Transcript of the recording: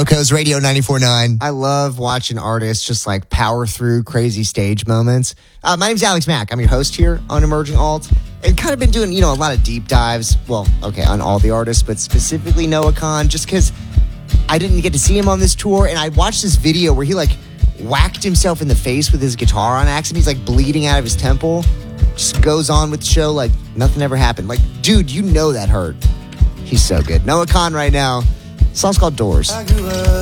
Coco's Radio 94.9. I love watching artists just like power through crazy stage moments. My name's Alex Mack. I'm your host here on Emerging Alt. And kind of been doing, a lot of deep dives. Well, okay, on all the artists, but specifically Noah Kahan, just because I didn't get to see him on this tour. And I watched this video where he whacked himself in the face with his guitar on accident. He's bleeding out of his temple. Just goes on with the show like nothing ever happened. Dude, that hurt. He's so good. Noah Kahan right now. The song's called Doors.